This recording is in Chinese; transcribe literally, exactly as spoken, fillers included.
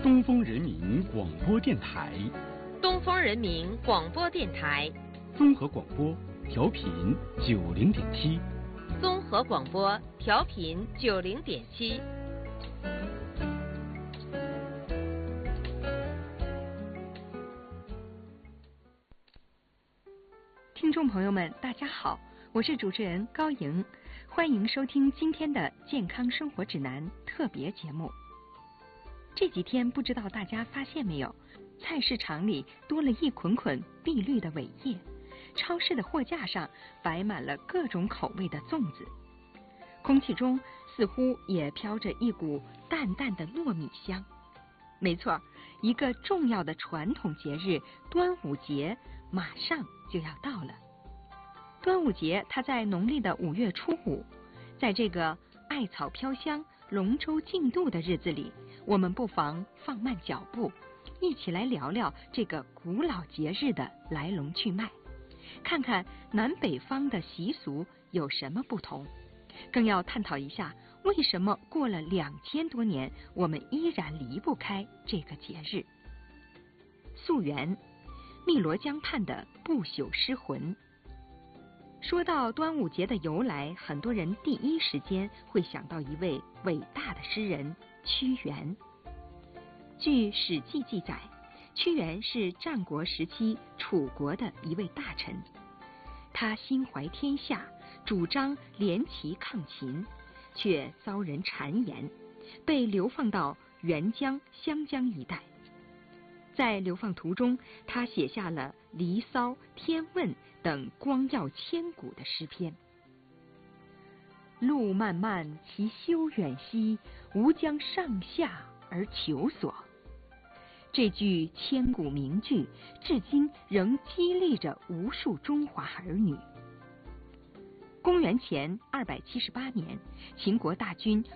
东风人民广播电台， 东风人民广播电台， 综合广播，调频九零点七， 综合广播调频九零点七。 听众朋友们，大家好，我是主持人高莹，欢迎收听今天的健康生活指南特别节目。这几天不知道大家发现没有，菜市场里多了一捆捆碧绿的苇叶，超市的货架上摆满了各种口味的粽子，空气中似乎也飘着一股淡淡的糯米香。没错，一个重要的传统节日端午节马上就要到了。端午节它在农历的五月初五，在这个艾草飘香、龙舟竞渡的日子里，我们不妨放慢脚步，一起来聊聊这个古老节日的来龙去脉，看看南北方的习俗有什么不同，更要探讨一下为什么过了两千多年，我们依然离不开这个节日。溯源，汨罗江畔的不朽诗魂。说到端午节的由来，很多人第一时间会想到一位伟大的诗人屈原。据《史记》记载，屈原是战国时期楚国的一位大臣，他心怀天下，主张联齐抗秦，却遭人谗言，被流放到沅江、湘江一带。在流放途中，他写下了《离骚》《天问》等光耀千古的诗篇。路漫漫其修远兮，吾将上下而求索。这句千古名句，至今仍激励着无数中华儿女。公元前二百七十八年，秦国大军